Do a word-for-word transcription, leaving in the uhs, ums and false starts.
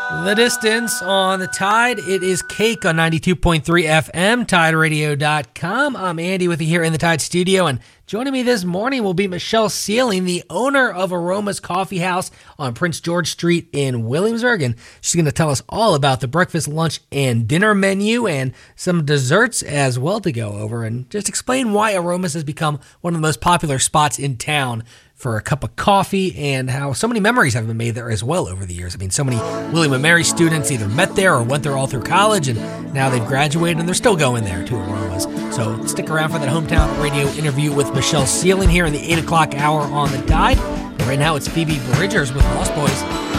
The Distance on the Tide. It is Cake on ninety-two point three F M, tide radio dot com. I'm Andy with you here in the Tide studio, and joining me this morning will be Michelle Sealing, the owner of Aromas Coffee House on Prince George Street in Williamsburg, and she's going to tell us all about the breakfast, lunch, and dinner menu and some desserts as well to go over, and just explain why Aromas has become one of the most popular spots in town for a cup of coffee, and how so many memories have been made there as well over the years. I mean, so many William and Mary students either met there or went there all through college, and now they've graduated and they're still going there to Aromas. So stick around for that hometown radio interview with Michelle Sealing here in the eight o'clock hour on the Tide. But right now it's Phoebe Bridgers with Lost Boys.